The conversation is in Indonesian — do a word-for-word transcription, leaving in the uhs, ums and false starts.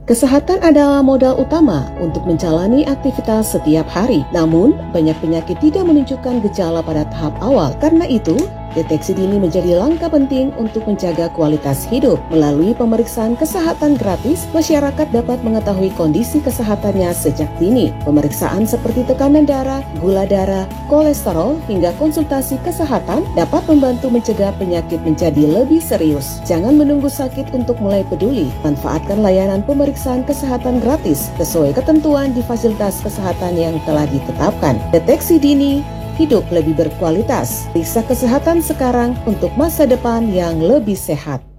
Kesehatan adalah modal utama untuk menjalani aktivitas setiap hari. Namun, banyak penyakit tidak menunjukkan gejala pada tahap awal. Karena itu, deteksi dini menjadi langkah penting untuk menjaga kualitas hidup. Melalui pemeriksaan kesehatan gratis, masyarakat dapat mengetahui kondisi kesehatannya sejak dini. Pemeriksaan seperti tekanan darah, gula darah, kolesterol, hingga konsultasi kesehatan dapat membantu mencegah penyakit menjadi lebih serius. Jangan menunggu sakit untuk mulai peduli. Manfaatkan layanan pemeriksaan kesehatan gratis sesuai ketentuan di fasilitas kesehatan yang telah ditetapkan. Deteksi dini, hidup lebih berkualitas. Periksa kesehatan sekarang untuk masa depan yang lebih sehat.